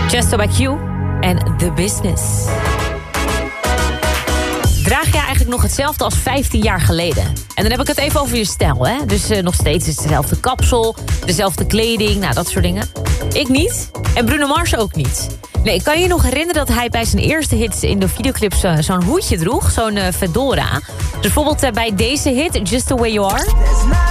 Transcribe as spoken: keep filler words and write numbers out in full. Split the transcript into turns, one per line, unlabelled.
Chesto by Q en The Business. Draag je eigenlijk nog hetzelfde als vijftien jaar geleden? En dan heb ik het even over je stijl, hè? Dus uh, nog steeds is het dezelfde kapsel, dezelfde kleding, nou dat soort dingen. Ik niet. En Bruno Mars ook niet. Nee, ik kan je nog herinneren dat hij bij zijn eerste hits in de videoclips uh, zo'n hoedje droeg, zo'n uh, fedora. Dus bijvoorbeeld uh, bij deze hit, Just The Way You Are.